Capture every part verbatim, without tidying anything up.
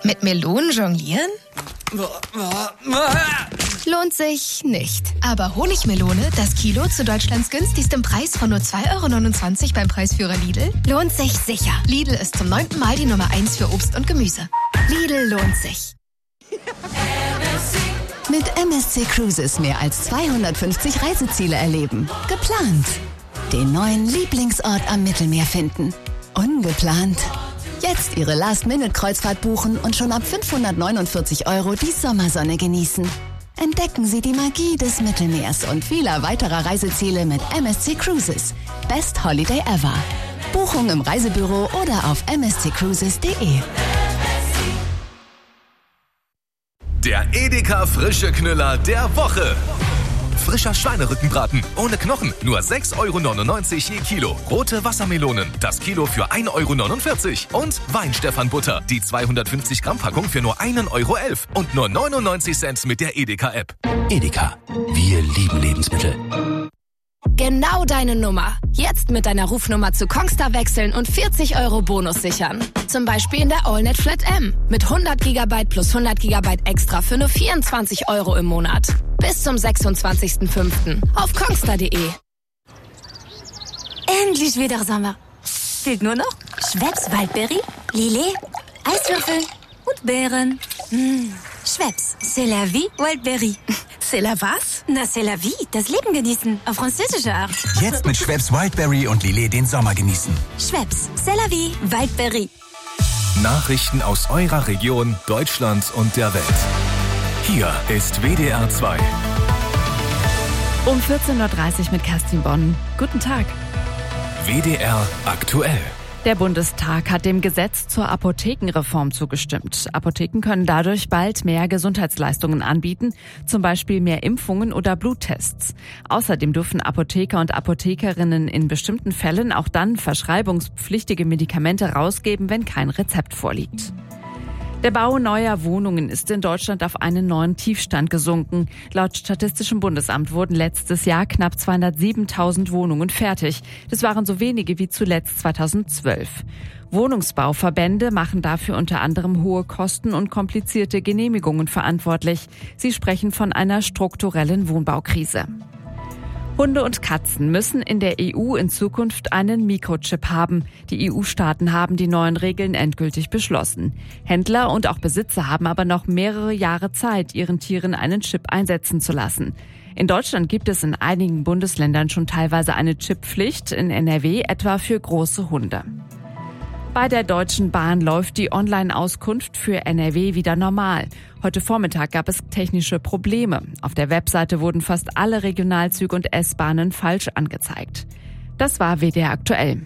Mit Melonen jonglieren? Lohnt sich nicht. Aber Honigmelone, das Kilo zu Deutschlands günstigstem Preis von nur zwei Euro neunundzwanzig beim Preisführer Lidl, lohnt sich sicher. Lidl ist zum neunten Mal die Nummer eins für Obst und Gemüse. Lidl lohnt sich. Mit M S C Cruises mehr als zweihundertfünfzig Reiseziele erleben. Geplant. Den neuen Lieblingsort am Mittelmeer finden. Ungeplant. Jetzt Ihre Last-Minute-Kreuzfahrt buchen und schon ab fünfhundertneunundvierzig Euro die Sommersonne genießen. Entdecken Sie die Magie des Mittelmeers und vieler weiterer Reiseziele mit M S C Cruises. Best Holiday ever. Buchung im Reisebüro oder auf m s c cruises punkt d e. Der Edeka Frische Knüller der Woche. Frischer Schweinerückenbraten ohne Knochen, nur sechs Euro neunundneunzig je Kilo. Rote Wassermelonen, das Kilo für ein Euro neunundvierzig. Und Weinstephan-Butter, die zweihundertfünfzig Gramm Packung für nur ein Euro elf. Und nur neunundneunzig Cent mit der Edeka-App. Edeka, wir lieben Lebensmittel. Genau deine Nummer. Jetzt mit deiner Rufnummer zu Kongstar wechseln und vierzig Euro Bonus sichern. Zum Beispiel in der AllNet Flat M. Mit hundert Gigabyte plus hundert Gigabyte extra für nur vierundzwanzig Euro im Monat. Bis zum sechsundzwanzigsten fünften auf kongstar punkt de. Endlich wieder Sommer. Fehlt nur noch Schweppes Waldberry, Lillet, Eiswürfel und Beeren. Mmh. Schweppes, c'est la vie, Wildberry. C'est la was? Na, c'est la vie, das Leben genießen, auf französische Art. Jetzt mit Schweppes Wildberry und Lillet den Sommer genießen. Schweppes, c'est la vie, Wildberry. Nachrichten aus eurer Region, Deutschland und der Welt. Hier ist W D R zwei. Um vierzehn Uhr dreißig mit Kerstin Bonn. Guten Tag. W D R aktuell. Der Bundestag hat dem Gesetz zur Apothekenreform zugestimmt. Apotheken können dadurch bald mehr Gesundheitsleistungen anbieten, zum Beispiel mehr Impfungen oder Bluttests. Außerdem dürfen Apotheker und Apothekerinnen in bestimmten Fällen auch dann verschreibungspflichtige Medikamente rausgeben, wenn kein Rezept vorliegt. Der Bau neuer Wohnungen ist in Deutschland auf einen neuen Tiefstand gesunken. Laut Statistischem Bundesamt wurden letztes Jahr knapp zweihundertsiebentausend Wohnungen fertig. Das waren so wenige wie zuletzt zweitausendzwölf. Wohnungsbauverbände machen dafür unter anderem hohe Kosten und komplizierte Genehmigungen verantwortlich. Sie sprechen von einer strukturellen Wohnbaukrise. Hunde und Katzen müssen in der E U in Zukunft einen Mikrochip haben. Die E U-Staaten haben die neuen Regeln endgültig beschlossen. Händler und auch Besitzer haben aber noch mehrere Jahre Zeit, ihren Tieren einen Chip einsetzen zu lassen. In Deutschland gibt es in einigen Bundesländern schon teilweise eine Chipppflicht, in N R W etwa für große Hunde. Bei der Deutschen Bahn läuft die Online-Auskunft für N R W wieder normal. Heute Vormittag gab es technische Probleme. Auf der Webseite wurden fast alle Regionalzüge und S-Bahnen falsch angezeigt. Das war W D R aktuell.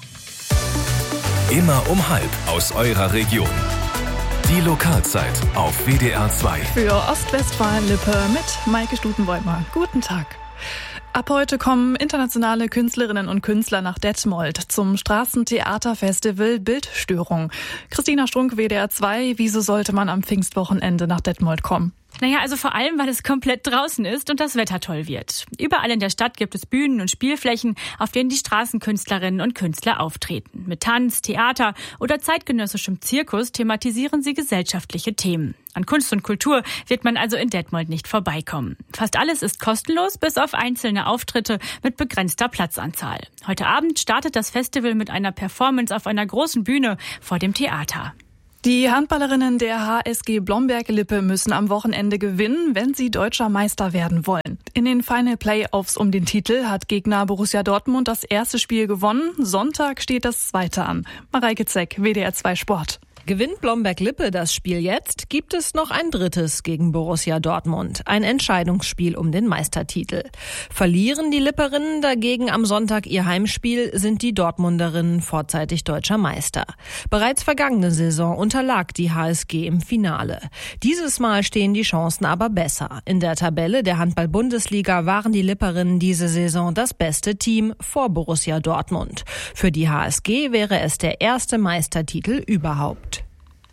Immer um halb aus eurer Region. Die Lokalzeit auf W D R zwei. Für Ostwestfalen-Lippe mit Maike Stutenbäumer. Guten Tag. Ab heute kommen internationale Künstlerinnen und Künstler nach Detmold zum Straßentheaterfestival Bildstörung. Christina Strunk, W D R zwei. Wieso sollte man am Pfingstwochenende nach Detmold kommen? Naja, also vor allem, weil es komplett draußen ist und das Wetter toll wird. Überall in der Stadt gibt es Bühnen und Spielflächen, auf denen die Straßenkünstlerinnen und Künstler auftreten. Mit Tanz, Theater oder zeitgenössischem Zirkus thematisieren sie gesellschaftliche Themen. An Kunst und Kultur wird man also in Detmold nicht vorbeikommen. Fast alles ist kostenlos, bis auf einzelne Auftritte mit begrenzter Platzanzahl. Heute Abend startet das Festival mit einer Performance auf einer großen Bühne vor dem Theater. Die Handballerinnen der H S G Blomberg-Lippe müssen am Wochenende gewinnen, wenn sie deutscher Meister werden wollen. In den Final Playoffs um den Titel hat Gegner Borussia Dortmund das erste Spiel gewonnen. Sonntag steht das zweite an. Mareike Zeck, W D R zwei Sport. Gewinnt Blomberg-Lippe das Spiel jetzt, gibt es noch ein drittes gegen Borussia Dortmund. Ein Entscheidungsspiel um den Meistertitel. Verlieren die Lipperinnen dagegen am Sonntag ihr Heimspiel, sind die Dortmunderinnen vorzeitig deutscher Meister. Bereits vergangene Saison unterlag die H S G im Finale. Dieses Mal stehen die Chancen aber besser. In der Tabelle der Handball-Bundesliga waren die Lipperinnen diese Saison das beste Team vor Borussia Dortmund. Für die H S G wäre es der erste Meistertitel überhaupt.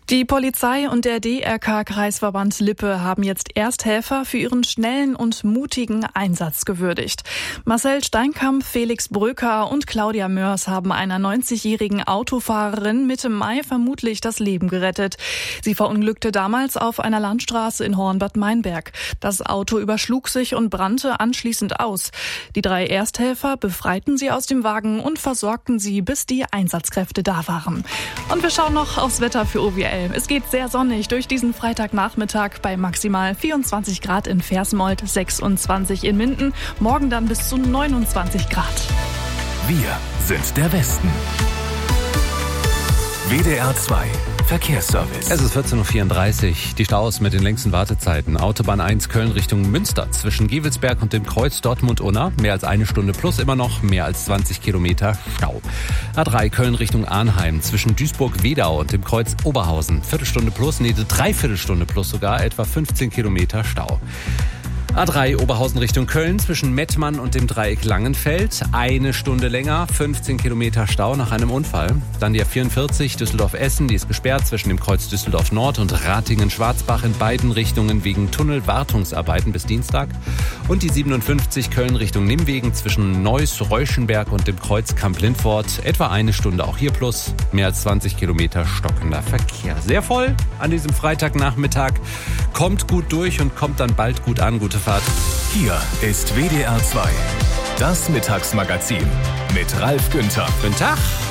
Die Polizei und der D R K-Kreisverband Lippe haben jetzt Ersthelfer für ihren schnellen und mutigen Einsatz gewürdigt. Marcel Steinkamp, Felix Bröker und Claudia Mörs haben einer neunzigjährigen Autofahrerin Mitte Mai vermutlich das Leben gerettet. Sie verunglückte damals auf einer Landstraße in Hornbad Meinberg. Das Auto überschlug sich und brannte anschließend aus. Die drei Ersthelfer befreiten sie aus dem Wagen und versorgten sie, bis die Einsatzkräfte da waren. Und wir schauen noch aufs Wetter für O W L. Es geht sehr sonnig durch diesen Freitagnachmittag bei maximal vierundzwanzig Grad in Versmold, sechsundzwanzig in Minden, morgen dann bis zu neunundzwanzig Grad. Wir sind der Westen. W D R zwei Verkehrsservice. Es ist vierzehn Uhr vierunddreißig. Die Staus mit den längsten Wartezeiten. Autobahn eins Köln Richtung Münster. Zwischen Gevelsberg und dem Kreuz Dortmund-Unna. Mehr als eine Stunde plus immer noch. Mehr als zwanzig Kilometer Stau. A drei Köln Richtung Arnheim. Zwischen Duisburg-Wedau und dem Kreuz Oberhausen. Viertelstunde plus, nee, Dreiviertelstunde plus sogar. Etwa fünfzehn Kilometer Stau. A drei Oberhausen Richtung Köln zwischen Mettmann und dem Dreieck Langenfeld. Eine Stunde länger, fünfzehn Kilometer Stau nach einem Unfall. Dann die A vierundvierzig Düsseldorf-Essen, die ist gesperrt zwischen dem Kreuz Düsseldorf-Nord und Ratingen-Schwarzbach in beiden Richtungen wegen Tunnelwartungsarbeiten bis Dienstag. Und die siebenundfünfzig Köln Richtung Nimwegen zwischen Neuss-Reuschenberg und dem Kreuz Kamp-Lindfort. Etwa eine Stunde auch hier plus, mehr als zwanzig Kilometer stockender Verkehr. Sehr voll an diesem Freitagnachmittag. Kommt gut durch und kommt dann bald gut an. Gute Fahrt. Hier ist W D R zwei, das Mittagsmagazin mit Ralf Günther. Guten Tag.